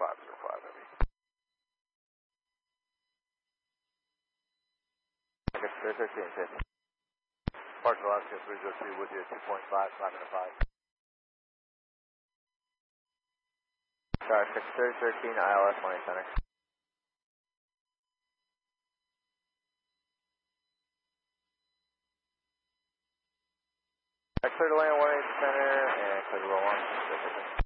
Heavy. Clear 13, 50. Park Alaska 302 with you, 2.5, 505. Sorry, 613, ILS Money Center. Clear to land 18 Center and clear to roll on.